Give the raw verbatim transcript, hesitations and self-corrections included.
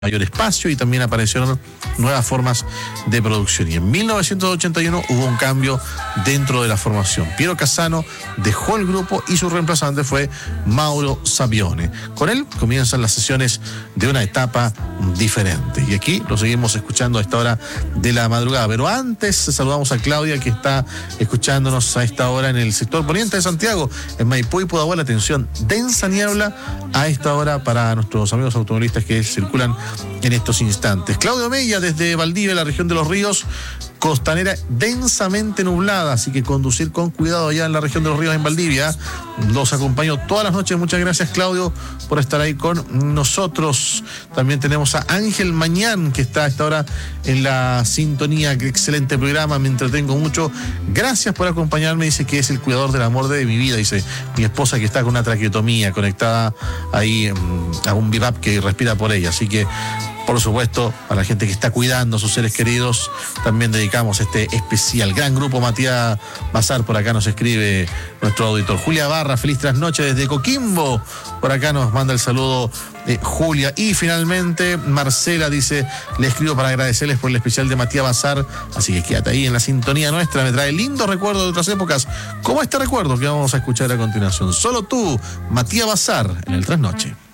mayor espacio y también aparecieron nuevas formas de producción. Y en mil novecientos ochenta y uno hubo un cambio dentro de la formación. Piero Casano dejó el grupo y su reemplazante fue Mauro Savione. Con él comienzan las sesiones de una etapa diferente. Y aquí lo seguimos escuchando a esta hora de la madrugada. Pero antes saludamos a Claudia, que está escuchándonos a esta hora en el sector poniente de Santiago, en Maipú y Pudahuel. Atención, densa niebla a esta hora para nuestros amigos automovilistas que circulan en estos instantes. Claudio Mella desde Valdivia, la región de los ríos, costanera densamente nublada, así que conducir con cuidado allá en la región de los ríos en Valdivia. Los acompaño todas las noches. Muchas gracias, Claudio, por estar ahí con nosotros. También tenemos a Ángel Mañán, que está a esta hora en la sintonía. Qué excelente programa, me entretengo mucho. Gracias por acompañarme. Dice que es el cuidador del amor de mi vida. Dice mi esposa, que está con una traqueotomía conectada ahí a un V I V A P que respira por ella. Así que, por supuesto, a la gente que está cuidando a sus seres queridos, también dedicamos este especial. Gran grupo. Matías Bazar, por acá nos escribe nuestro auditor. Julia Barra, feliz trasnoche desde Coquimbo. Por acá nos manda el saludo eh, Julia. Y finalmente, Marcela dice, le escribo para agradecerles por el especial de Matías Bazar. Así que quédate ahí en la sintonía nuestra. Me trae lindos recuerdos de otras épocas, como este recuerdo que vamos a escuchar a continuación. Solo tú, Matías Bazar, en el Trasnoche.